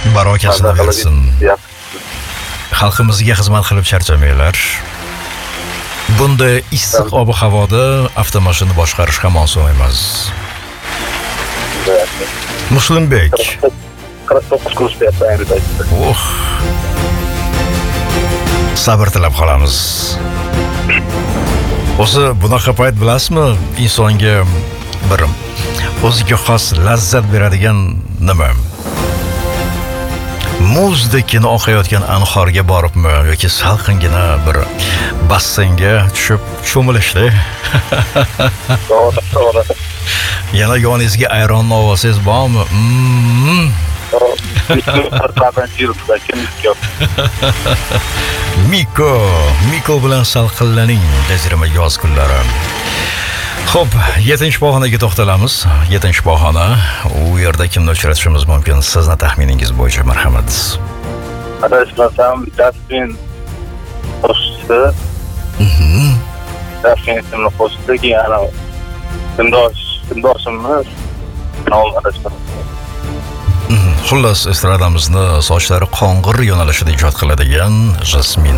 Barokasini bersin. Xalqimizga xizmat qilib charchamanglar. Bunday issiq ob-havoda avtomashina boshqarish ham oson emas. Muslimbek. 49 kurs berdi ayni paytda. Sabr tilab qolamiz. O'zi bunaqa payt bilasizmi, insonga bir o'ziga xos lazzat beradigan nima? Muzdekini oqayotgan anhorga boribmi yoki salqingina bir basseynga tushib cho'milishdi. To'g'ri. Yana yoningizga ayronni olsangiz bormi? Miko bilan salqinlaning jazirama yoz kunlari. Xo'p, 7-pog'onaga to'xtalamiz. 7-pog'ona. U yerda kimni uchratishimiz mumkin? Sizning taxminingiz bo'yicha marhamat. Adashmasam, Dastin qo'shdi. Dastin ismini qo'shdi, yana timdoshimni nom adashmasam. Xullas, estradamizni sochlari qo'ng'ir yo'nalishida ijod qiladigan Jasmin.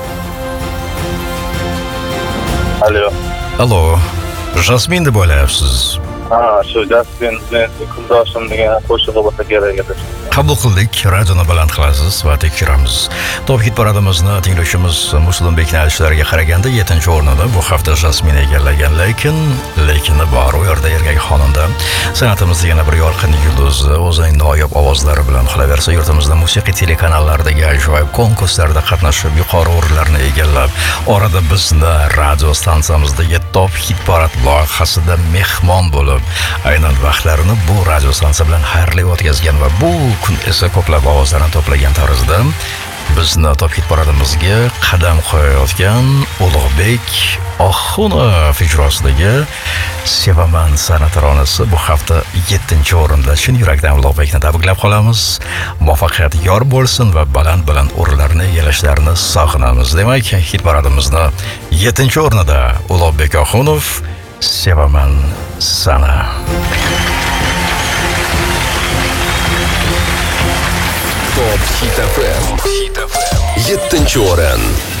Allo. Jasmin deb o'ylayapsiz. Shu Jasmin kundoshim degan qo'shig'i bo'lsa kerak edi. Qabul qildik, radioni baland qilasiz va tekshiramiz. Top hit paradimizni tinglovchimiz Muslimbekning aytishlariga qaraganda 7-o'rnida bu hafta Jasmin egallagan, lekin bor u yerda erkak xonanda san'atimizda yana bir yorqin yulduz o'zining noyob ovozlari bilan qolaversa, yurtimizda musiqiy telekanallardagi ajoyib konkurslarda qatnashib, yuqori o'rinlarni egallab, orada bizni radio stansiyamizda Top hit parad loyihasida mehmon bo'lib, aynan vaqtlarini bu radio stansiya bilan xayrli o'tkazgan va bu kun esa ko'plab ovozlarni to'plagan tarzda bizni Top hit paradimizga qadam qo'yayotgan Ulug'bek Oxunov ijrosidagi Sevaman san'ataronasi bu hafta 7-o'rinda. Chin yurakdan Ulug'bekni tabriklab qolamiz. Muvaffaqiyat yor bo'lsin va baland o'rinlarni egallashlarini sog'inamiz. Demak, hit paradimizni 7-o'rnida Ulug'bek Oxunov Sevaman sana. Top Hit FM 7-o'rin.